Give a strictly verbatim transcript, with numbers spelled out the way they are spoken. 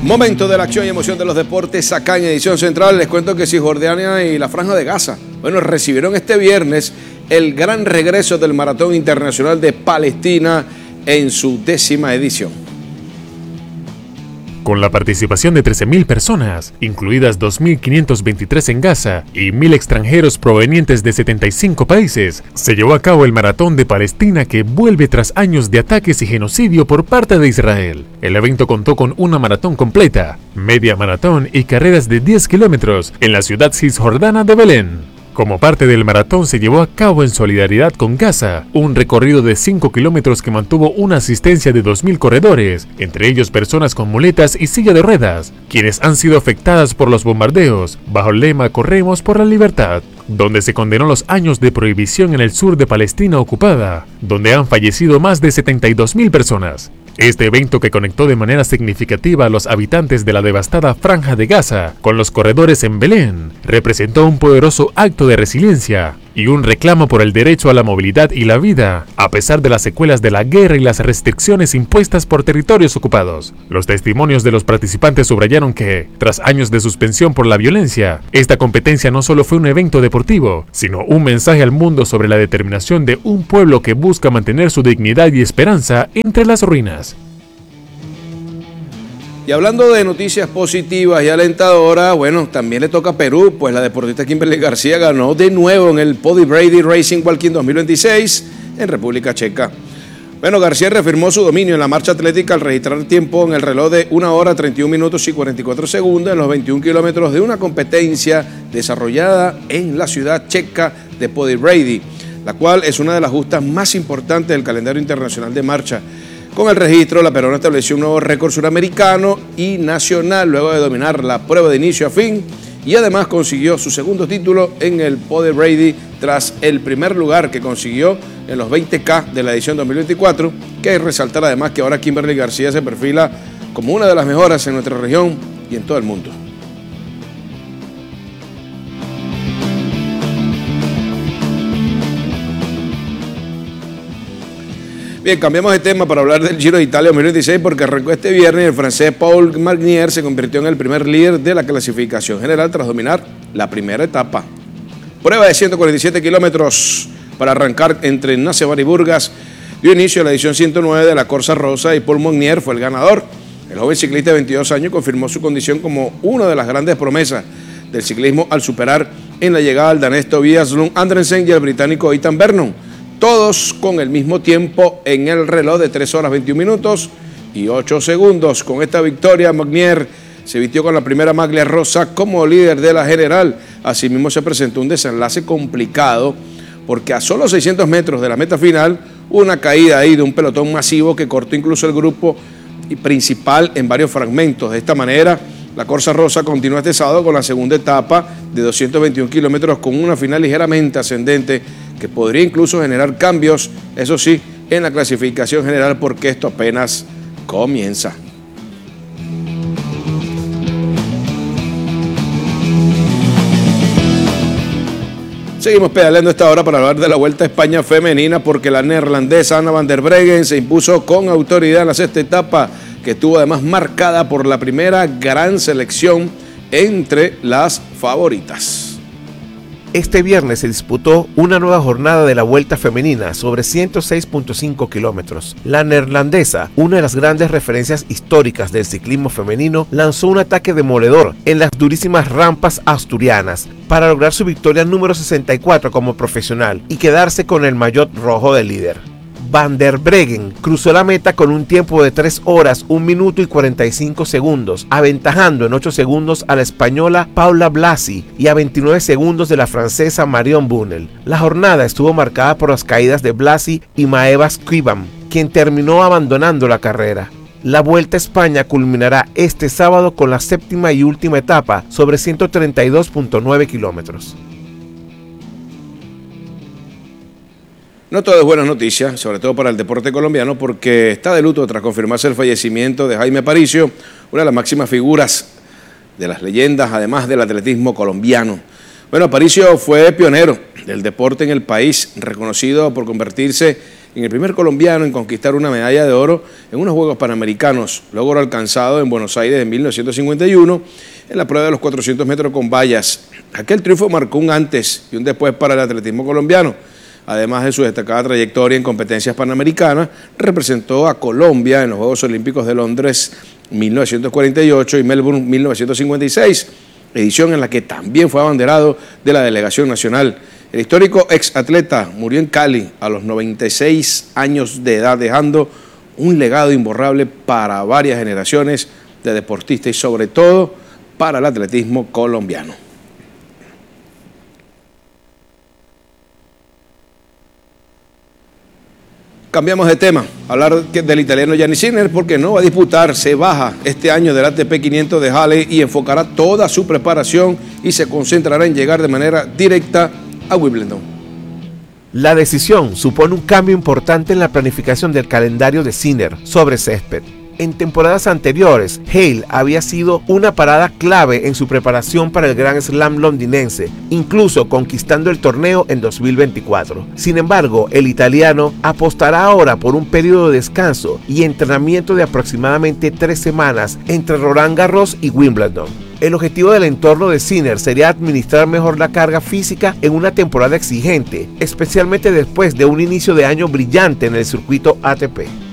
Momento de la acción y emoción de los deportes acá en Edición Central. Les cuento que Cisjordania y la Franja de Gaza, bueno, recibieron este viernes el gran regreso del Maratón Internacional de Palestina en su décima edición. Con la participación de trece mil personas, incluidas dos mil quinientos veintitrés en Gaza y mil extranjeros provenientes de setenta y cinco países, se llevó a cabo el Maratón de Palestina que vuelve tras años de ataques y genocidio por parte de Israel. El evento contó con una maratón completa, media maratón y carreras de diez kilómetros en la ciudad cisjordana de Belén. Como parte del maratón se llevó a cabo en solidaridad con Gaza, un recorrido de cinco kilómetros que mantuvo una asistencia de dos mil corredores, entre ellos personas con muletas y silla de ruedas, quienes han sido afectadas por los bombardeos, bajo el lema Corremos por la Libertad, donde se condenó los años de prohibición en el sur de Palestina ocupada, donde han fallecido más de setenta y dos mil personas. Este evento, que conectó de manera significativa a los habitantes de la devastada Franja de Gaza con los corredores en Belén, representó un poderoso acto de resiliencia y un reclamo por el derecho a la movilidad y la vida, a pesar de las secuelas de la guerra y las restricciones impuestas por territorios ocupados. Los testimonios de los participantes subrayaron que, tras años de suspensión por la violencia, esta competencia no solo fue un evento deportivo, sino un mensaje al mundo sobre la determinación de un pueblo que busca mantener su dignidad y esperanza entre las ruinas. Y hablando de noticias positivas y alentadoras, bueno, también le toca a Perú, pues la deportista Kimberly García ganó de nuevo en el Pody Brady Racing Walking dos mil veintiséis en República Checa. Bueno, García reafirmó su dominio en la marcha atlética al registrar tiempo en el reloj de una hora treinta y un minutos y cuarenta y cuatro segundos en los veintiún kilómetros de una competencia desarrollada en la ciudad checa de Pody Brady, la cual es una de las justas más importantes del calendario internacional de marcha. Con el registro, la peruana estableció un nuevo récord suramericano y nacional luego de dominar la prueba de inicio a fin y además consiguió su segundo título en el Pody Brady tras el primer lugar que consiguió en los veinte K de la edición dos mil veinticuatro, que hay que resaltar además que ahora Kimberly García se perfila como una de las mejores en nuestra región y en todo el mundo. Bien, cambiamos de tema para hablar del Giro de Italia dos mil veintiséis porque arrancó este viernes y el francés Paul Marnier se convirtió en el primer líder de la clasificación general tras dominar la primera etapa. Prueba de ciento cuarenta y siete kilómetros para arrancar entre Nacevar y Burgas dio inicio a la edición ciento nueve de la Corsa Rosa y Paul Marnier fue el ganador. El joven ciclista de veintidós años confirmó su condición como una de las grandes promesas del ciclismo al superar en la llegada al danés Tobias Lund Andrensen y al británico Ethan Vernon. Todos con el mismo tiempo en el reloj de tres horas veintiún minutos y ocho segundos. Con esta victoria, Marnier se vistió con la primera maglia rosa como líder de la general. Asimismo, se presentó un desenlace complicado porque a solo seiscientos metros de la meta final, una caída ahí de un pelotón masivo que cortó incluso el grupo principal en varios fragmentos. De esta manera, la Corsa Rosa continúa este sábado con la segunda etapa de doscientos veintiún kilómetros con una final ligeramente ascendente que podría incluso generar cambios, eso sí, en la clasificación general porque esto apenas comienza. Seguimos pedaleando esta hora para hablar de la Vuelta a España femenina porque la neerlandesa Anna van der Breggen se impuso con autoridad en la sexta etapa, que estuvo además marcada por la primera gran selección entre las favoritas. Este viernes se disputó una nueva jornada de la Vuelta Femenina sobre ciento seis punto cinco kilómetros. La neerlandesa, una de las grandes referencias históricas del ciclismo femenino, lanzó un ataque demoledor en las durísimas rampas asturianas para lograr su victoria número sesenta y cuatro como profesional y quedarse con el maillot rojo de líder. Van der Breggen cruzó la meta con un tiempo de tres horas, un minuto y cuarenta y cinco segundos, aventajando en ocho segundos a la española Paula Blasi y a veintinueve segundos de la francesa Marion Bunel. La jornada estuvo marcada por las caídas de Blasi y Maeva Scribam, quien terminó abandonando la carrera. La Vuelta a España culminará este sábado con la séptima y última etapa sobre ciento treinta y dos punto nueve kilómetros. No todo es buena noticia, sobre todo para el deporte colombiano, porque está de luto tras confirmarse el fallecimiento de Jaime Aparicio, una de las máximas figuras de las leyendas, además del atletismo colombiano. Bueno, Aparicio fue pionero del deporte en el país, reconocido por convertirse en el primer colombiano en conquistar una medalla de oro en unos Juegos Panamericanos, logro alcanzado en Buenos Aires en mil novecientos cincuenta y uno en la prueba de los cuatrocientos metros con vallas. Aquel triunfo marcó un antes y un después para el atletismo colombiano. Además de su destacada trayectoria en competencias panamericanas, representó a Colombia en los Juegos Olímpicos de Londres mil novecientos cuarenta y ocho y Melbourne mil novecientos cincuenta y seis, edición en la que también fue abanderado de la delegación nacional. El histórico exatleta murió en Cali a los noventa y seis años de edad, dejando un legado imborrable para varias generaciones de deportistas y sobre todo para el atletismo colombiano. Cambiamos de tema, hablar del italiano Gianni Sinner porque no va a disputar, se baja este año del A T P quinientos de Halle y enfocará toda su preparación y se concentrará en llegar de manera directa a Wimbledon. La decisión supone un cambio importante en la planificación del calendario de Sinner sobre césped. En temporadas anteriores, Halle había sido una parada clave en su preparación para el Grand Slam londinense, incluso conquistando el torneo en dos mil veinticuatro. Sin embargo, el italiano apostará ahora por un periodo de descanso y entrenamiento de aproximadamente tres semanas entre Roland Garros y Wimbledon. El objetivo del entorno de Sinner sería administrar mejor la carga física en una temporada exigente, especialmente después de un inicio de año brillante en el circuito A T P.